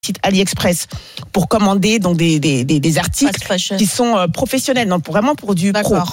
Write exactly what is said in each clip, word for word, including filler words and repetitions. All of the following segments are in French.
site AliExpress pour commander donc des des des, des articles qui sont euh, professionnels, non, pour vraiment pour du pro.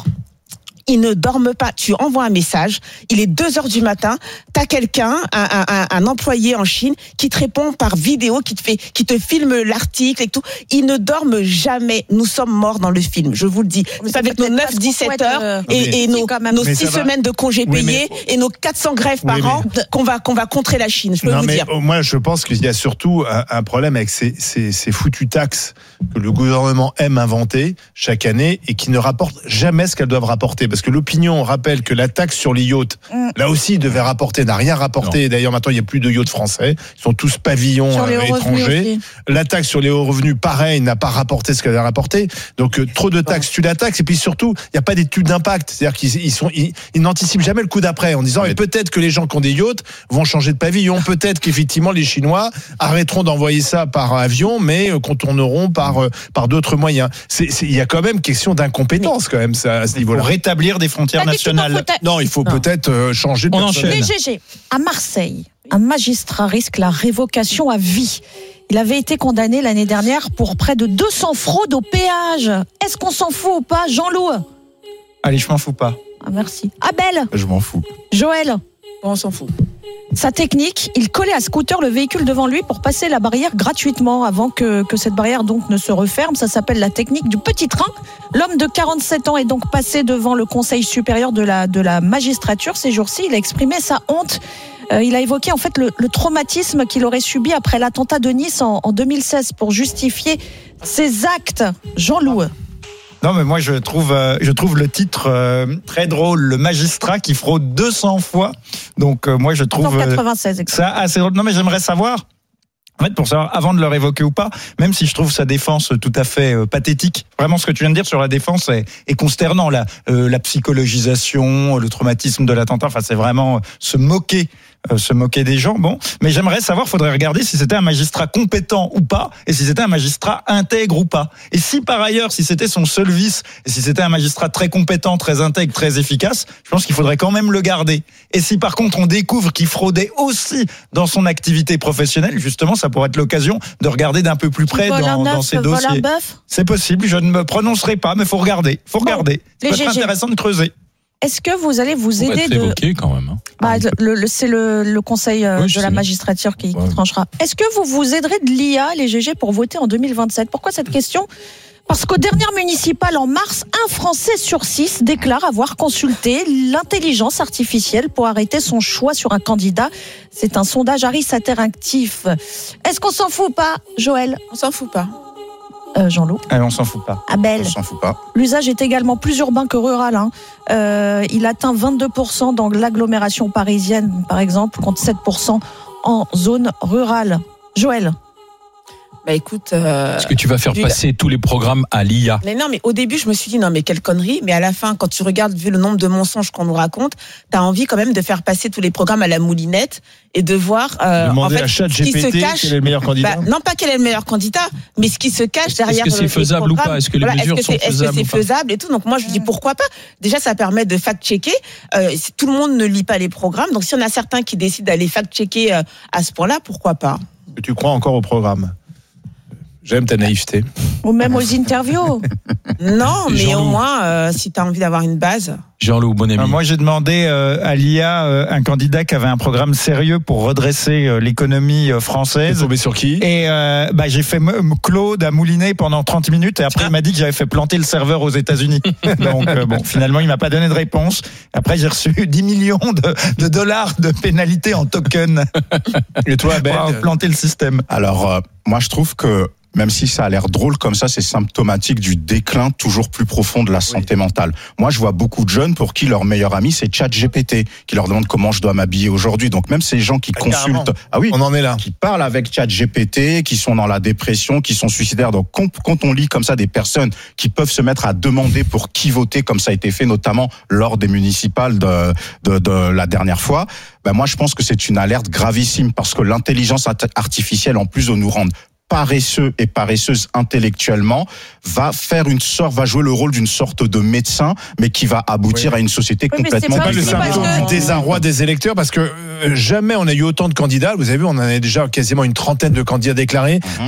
Ils ne dorment pas. Tu envoies un message, il est deux heures du matin, t'as quelqu'un, un, un, un employé en Chine, qui te répond par vidéo, qui te fait, qui te filme l'article et tout. Ils ne dorment jamais. Nous sommes morts dans le film, je vous le dis. C'est avec nos neuf dix-sept heures euh, et, et nos, nos six semaines de congés oui, payés mais... et nos quatre cents grèves par oui, an mais... qu'on va, qu'on va contrer la Chine, je peux non, vous mais dire. Moi, je pense qu'il y a surtout un, un problème avec ces, ces, ces foutues taxes que le gouvernement aime inventer chaque année et qui ne rapportent jamais ce qu'elles doivent rapporter. Parce que l'opinion rappelle que la taxe sur les yachts, mm. là aussi, devait rapporter, n'a rien rapporté. Non. D'ailleurs, maintenant, il n'y a plus de yachts français. Ils sont tous pavillons euh, étrangers. La taxe sur les hauts revenus, pareil, n'a pas rapporté ce qu'elle a rapporté. Donc, euh, trop de taxes, tu la taxes. Et puis surtout, il n'y a pas d'études d'impact. C'est-à-dire qu'ils ils sont, ils, ils n'anticipent jamais le coup d'après en disant, mais peut-être que les gens qui ont des yachts vont changer de pavillon. Peut-être qu'effectivement, les Chinois arrêteront d'envoyer ça par avion, mais euh, contourneront par, euh, par d'autres moyens. Il y a quand même question d'incompétence, quand même, ça, à ce niveau-là. Pour rétablir des frontières nationales. Non, il faut non. peut-être euh, changer de On personne. enchaîne. G G, à Marseille, un magistrat risque la révocation à vie. Il avait été condamné l'année dernière pour près de deux cents fraudes au péage. Est-ce qu'on s'en fout ou pas, Jean-Loup ? Allez, je m'en fous pas. Ah, merci. Abel ? Je m'en fous. Joël ? On s'en fout. Sa technique, il collait à scooter le véhicule devant lui pour passer la barrière gratuitement avant que, que cette barrière donc ne se referme. Ça s'appelle la technique du petit train. L'homme de quarante-sept ans est donc passé devant le Conseil supérieur de la, de la magistrature ces jours-ci. Il a exprimé sa honte. Euh, il a évoqué en fait le, le traumatisme qu'il aurait subi après l'attentat de Nice en, en deux mille seize pour justifier ses actes. Jean-Loup. Non, mais moi, je trouve, euh, je trouve le titre euh, très drôle. Le magistrat qui fraude deux cents fois. Donc, euh, moi, je trouve cent quatre-vingt-seize, euh, ça assez drôle. Non, mais j'aimerais savoir, en fait, pour savoir, avant de le révoquer ou pas, même si je trouve sa défense tout à fait euh, pathétique, vraiment, ce que tu viens de dire sur la défense est, est consternant. Là. Euh, la psychologisation, le traumatisme de l'attentat, enfin, c'est vraiment euh, se moquer. Euh, se moquer des gens, bon, mais j'aimerais savoir, faudrait regarder si c'était un magistrat compétent ou pas, et si c'était un magistrat intègre ou pas. Et si par ailleurs, si c'était son seul vice, et si c'était un magistrat très compétent, très intègre, très efficace, je pense qu'il faudrait quand même le garder. Et si par contre on découvre qu'il fraudait aussi dans son activité professionnelle, justement, ça pourrait être l'occasion de regarder d'un peu plus près dans, dans ces dossiers. C'est possible, je ne me prononcerai pas, mais faut regarder, faut regarder. Bon, c'est intéressant de creuser. Est-ce que vous allez vous aider de évoqué quand même hein. bah, le, le, c'est le, le conseil euh, oui, de la magistrature qui, ouais. qui tranchera. Est-ce que vous vous aiderez de l'I A, les G G, pour voter en deux mille vingt-sept ? Pourquoi cette question ? Parce qu'aux dernières municipales en mars, un Français sur six déclare avoir consulté l'intelligence artificielle pour arrêter son choix sur un candidat. C'est un sondage Harris Interactif. Est-ce qu'on s'en fout pas, Joël ? On s'en fout pas. Euh, Jean-Loup. Allez, on s'en fout pas. Abel. On s'en fout pas. L'usage est également plus urbain que rural. Hein. Euh, il atteint vingt-deux pour cent dans l'agglomération parisienne, par exemple, contre sept pour cent en zone rurale. Joël. Bah écoute, euh, est-ce que tu vas faire du... passer tous les programmes à l'I A ? Mais non, mais au début, je me suis dit non, mais quelle connerie. Mais à la fin, quand tu regardes, vu le nombre de mensonges qu'on nous raconte, t'as envie quand même de faire passer tous les programmes à la moulinette et de voir euh, demander en fait, à ChatGPT qui se cache. Quel est le meilleur candidat. Bah, non, pas quel est le meilleur candidat, mais ce qui se cache derrière. Est-ce que c'est faisable ou pas ? Est-ce que les voilà, mesures est-ce que sont faisables Est-ce que c'est faisable et tout. Donc moi, je dis pourquoi pas. Déjà, ça permet de fact-checker. Euh, si tout le monde ne lit pas les programmes, donc si on a certains qui décident d'aller fact-checker euh, à ce point-là, pourquoi pas ? Tu crois encore au programme ? J'aime ta naïveté. Ou même aux interviews. Non, mais au moins, euh, si tu as envie d'avoir une base. Jean-Loup, bon ami. Moi, j'ai demandé euh, à l'I A euh, un candidat qui avait un programme sérieux pour redresser euh, l'économie euh, française. T'es tombé sur qui ? Et euh, bah, j'ai fait M- Claude à Moulinet pendant trente minutes et après, il m'a dit que j'avais fait planter le serveur aux États-Unis. Donc, euh, bon, finalement, il m'a pas donné de réponse. Après, j'ai reçu dix millions de, de dollars de pénalité en token. Et toi, Ben ? Pour planter le système. Alors, euh, moi, je trouve que même si ça a l'air drôle comme ça, c'est symptomatique du déclin toujours plus profond de la santé oui. mentale. Moi, je vois beaucoup de jeunes pour qui leur meilleur ami, c'est ChatGPT, qui leur demande comment je dois m'habiller aujourd'hui. Donc même ces gens qui ah, consultent, carrément. ah oui, on en est là, qui parlent avec ChatGPT, qui sont dans la dépression, qui sont suicidaires. Donc quand on lit comme ça des personnes qui peuvent se mettre à demander pour qui voter, comme ça a été fait notamment lors des municipales de, de, de la dernière fois, ben moi je pense que c'est une alerte gravissime parce que l'intelligence artificielle, en plus de nous rendre paresseux et paresseuse intellectuellement va faire une sorte, va jouer le rôle d'une sorte de médecin, mais qui va aboutir oui. à une société oui, complètement c'est pas le symptôme que... du désarroi des électeurs, parce que euh, jamais on a eu autant de candidats. Vous avez vu, on en a déjà quasiment une trentaine de candidats déclarés. Mm-hmm.